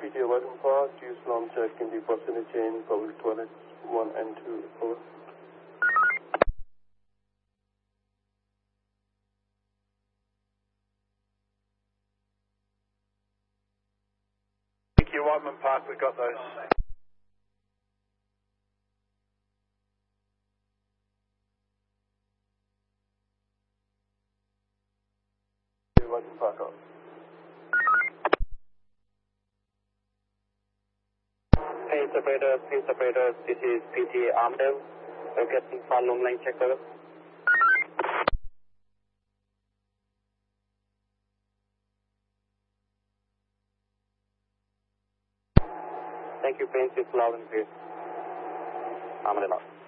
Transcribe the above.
PT Whiteman Park, use long check in the vicinity chain, public toilets 1 and 2, over. Thank you, Whiteman Park, we've got those. Whiteman Park out. Pain separator, this is PT Armadale. We're getting far long line check over. Thank you, Pain, it's loud and clear. Armadale out.